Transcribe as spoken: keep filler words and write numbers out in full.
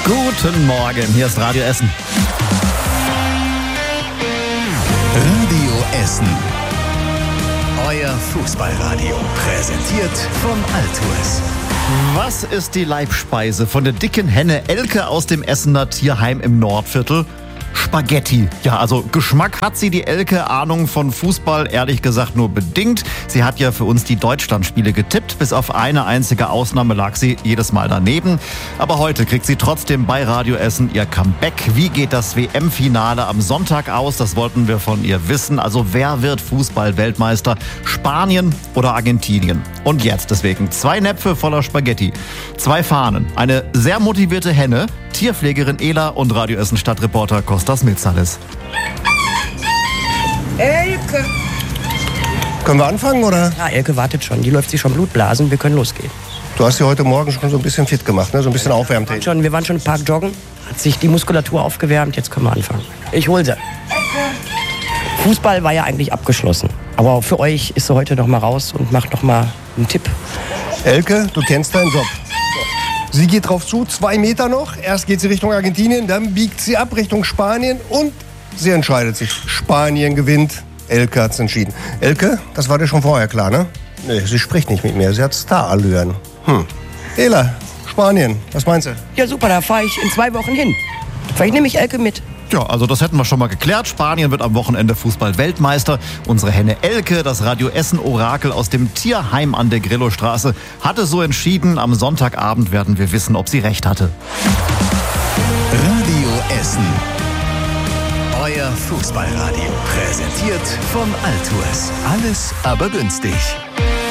Guten Morgen, hier ist Radio Essen. Radio Essen. Euer Fußballradio. Präsentiert von Altours. Was ist die Leibspeise von der dicken Henne Elke aus dem Essener Tierheim im Nordviertel? Spaghetti. Ja, also Geschmack hat sie, die Elke. Ahnung von Fußball, ehrlich gesagt, nur bedingt. Sie hat ja für uns die Deutschlandspiele getippt. Bis auf eine einzige Ausnahme lag sie jedes Mal daneben. Aber heute kriegt sie trotzdem bei Radio Essen ihr Comeback. Wie geht das W M-Finale am Sonntag aus? Das wollten wir von ihr wissen. Also wer wird Fußball-Weltmeister? Spanien oder Argentinien? Und jetzt deswegen zwei Näpfe voller Spaghetti, zwei Fahnen, eine sehr motivierte Henne, Tierpflegerin Ela und Radio Essen Stadtreporter Kostas Milzalis. Elke! Können wir anfangen, oder? Ja, Elke wartet schon. Die läuft sich schon Blutblasen. Wir können losgehen. Du hast sie heute Morgen schon so ein bisschen fit gemacht, ne? So ein bisschen aufwärmt. Wir waren schon, wir waren schon im Park joggen. Hat sich die Muskulatur aufgewärmt. Jetzt können wir anfangen. Ich hol sie. Fußball war ja eigentlich abgeschlossen. Aber für euch ist sie heute noch mal raus und macht noch mal einen Tipp. Elke, du kennst deinen Job. Sie geht drauf zu, zwei Meter noch. Erst geht sie Richtung Argentinien, dann biegt sie ab Richtung Spanien und sie entscheidet sich. Spanien gewinnt. Elke hat's entschieden. Elke, das war dir schon vorher klar, ne? Nee, sie spricht nicht mit mir. Sie hat Starallüren. Hm. Ela, Spanien, was meinst du? Ja, super, da fahre ich in zwei Wochen hin. Vielleicht nehme ich Elke mit. Ja, also das hätten wir schon mal geklärt. Spanien wird am Wochenende Fußball-Weltmeister. Unsere Henne Elke, das Radio Essen-Orakel aus dem Tierheim an der Grillostraße, hatte so entschieden. Am Sonntagabend werden wir wissen, ob sie recht hatte. Radio Essen. Euer Fußballradio. Präsentiert von Altours. Alles aber günstig.